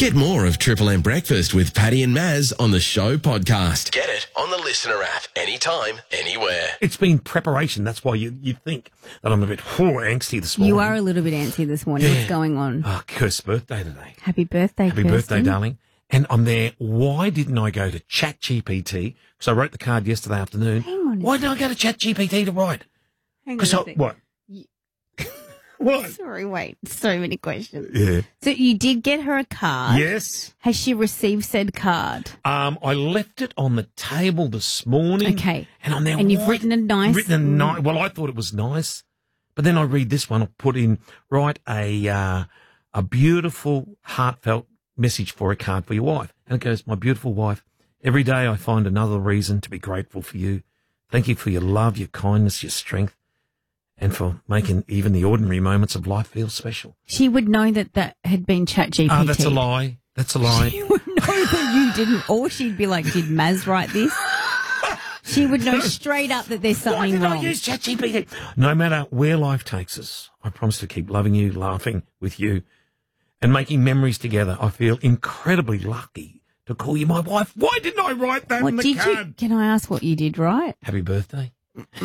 Get more of Triple M Breakfast with Paddy and Maz on the Show podcast. Get it on the Listener app anytime, anywhere. It's been preparation. That's why you think that I'm a bit angsty this morning. You are a little bit antsy this morning. Yeah. What's going on? Oh, Kirst's birthday today. Happy birthday, Happy Kirsten. birthday, darling. And I'm there. Why didn't I go to ChatGPT? Because I wrote the card yesterday afternoon. Hang on. Why didn't I go to ChatGPT to write? Hang on a Because sec. what? What? Sorry, wait. So many questions. Yeah. So you did get her a card. Yes. Has she received said card? I left it on the table this morning. Okay. And I'm there. And you've "Why-" written a nice... Well, I thought it was nice. But then I read this one. I put in, write a beautiful, heartfelt message for a card for your wife. And it goes, my beautiful wife, every day I find another reason to be grateful for you. Thank you for your love, your kindness, your strength, and for making even the ordinary moments of life feel special. She would know that had been ChatGPT. Oh, that's a lie. That's a lie. She would know that you didn't. Or she'd be like, did Maz write this? She would know straight up that there's something Why wrong. did I use ChatGPT? No matter where life takes us, I promise to keep loving you, laughing with you, and making memories together. I feel incredibly lucky to call you my wife. Why didn't I write that What in the did card? you? Can I ask what you did write? Happy birthday.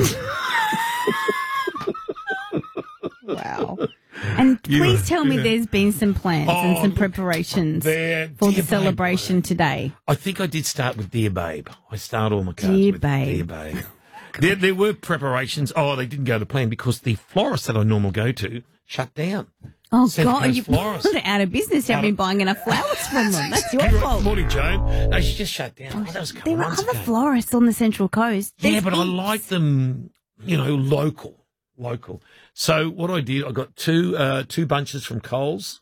Wow. And please tell me there's been some plans and some preparations for Dear the celebration today. I think I did start with Dear Babe. I start all my cards Dear with Babe. Dear Babe. There were preparations. Oh, they didn't go to plan because the florist that I normally go to shut down. Oh, Centre God, Coast you Florist. put it out of business. You haven't been buying enough flowers from them. That's your Good fault. morning, Joan. No, she just shut down. That was a couple There are months other ago. florists on the Central Coast. Yeah, There's but I heaps. like them, local. So what I did, I got two bunches from Coles.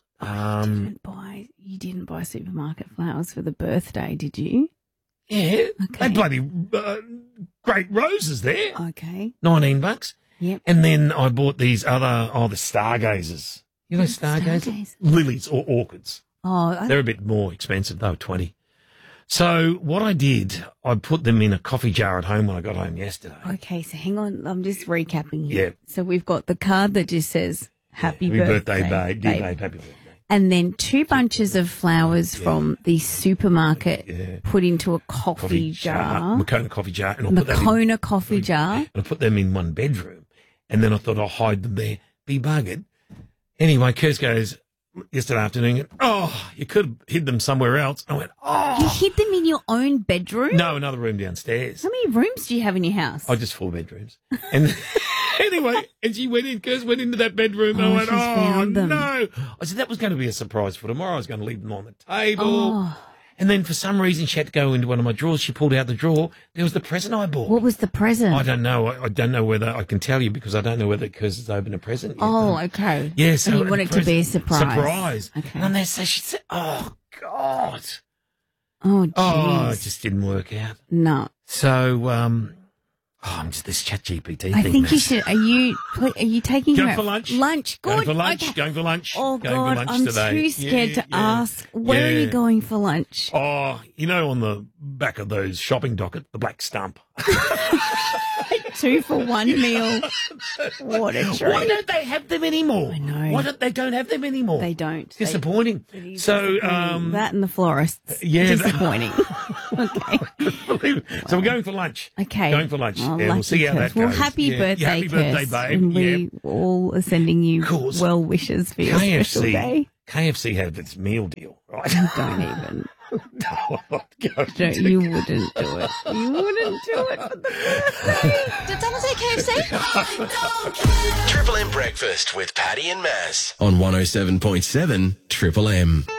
You didn't buy supermarket flowers for the birthday, did you? Yeah, Okay. they bloody great roses there. Okay. $19. Yep. And then I bought these other, the stargazers. You know stargazers? Stargazer? Lilies or orchids. Oh, They're a bit more expensive. They were 20. So what I did, I put them in a coffee jar at home when I got home yesterday. okay. So hang on. I'm just recapping here. Yeah. So we've got the card that just says Happy Happy birthday, babe. Dear babe, happy birthday. And then 2 bunches of flowers from the supermarket put into a coffee jar. Moccona coffee jar. And I'll put that in. Moccona coffee jar. And I put them in one bedroom. And then I thought I'll hide them there. Be buggered. Anyway, Kirst goes yesterday afternoon, you could have hid them somewhere else. I went, You hid them in your own bedroom? no, another room downstairs. How many rooms do you have in your house? Oh, just 4 bedrooms. And anyway, and she Kirst went into that bedroom and I went, she's found them. no. I said, that was going to be a surprise for tomorrow. I was going to leave them on the table. Oh. And then for some reason she had to go into one of my drawers. She pulled out the drawer. There was the present I bought. What was the present? I don't know. I don't know whether I can tell you because I don't know whether Kirst has opened a present yet. Oh, okay. Yeah, So you want it to be a surprise. Surprise. Okay. And I'm there, so she said, oh, God. Oh, Oh, it jeez. just didn't work out. No. So, I'm just this ChatGPT I thing. think you Maz. should. Are you taking Going her for lunch? Lunch. Good. Going for lunch. Okay. Going for lunch. Oh, going God. for lunch I'm today. too scared to Yeah. ask. Where are you Yeah. going for lunch? Oh, on the back of those shopping docket, the black stump. 2 for 1 meal. What a treat. Why don't they have them anymore? I know. Why don't they have them anymore? They don't. Disappointing. It is So, disappointing. That and the florists. yeah, Disappointing. Okay. So we're going for lunch. Okay. Going for lunch. Oh, Yeah, we'll see how lucky that Kirst. goes. Well, happy Yeah. birthday, Yeah, happy birthday, Kirst. babe. And we Yeah. all are sending you course. well wishes for your special day. KFC have this meal deal, right? Don't even. No, I'm not going Don't, to. you wouldn't do it. You wouldn't do it for the birthday. Did someone say KFC? Triple M Breakfast with Paddy and Maz on 107.7 Triple M.